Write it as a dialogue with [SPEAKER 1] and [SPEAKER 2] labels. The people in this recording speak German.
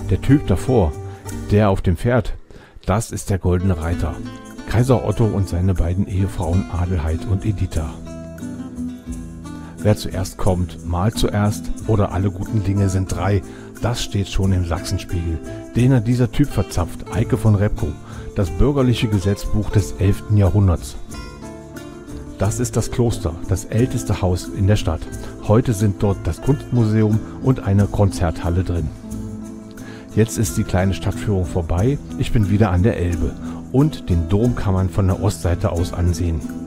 [SPEAKER 1] Der Typ davor, der auf dem Pferd, das ist der Goldene Reiter. Kaiser Otto und seine beiden Ehefrauen Adelheid und Editha. Wer zuerst kommt, malt zuerst oder alle guten Dinge sind drei. Das steht schon im Sachsenspiegel. Den hat dieser Typ verzapft, Eike von Repgow, das bürgerliche Gesetzbuch des 11. Jahrhunderts. Das ist das Kloster, das älteste Haus in der Stadt. Heute sind dort das Kunstmuseum und eine Konzerthalle drin. Jetzt ist die kleine Stadtführung vorbei. Ich bin wieder an der Elbe und den Dom kann man von der Ostseite aus ansehen.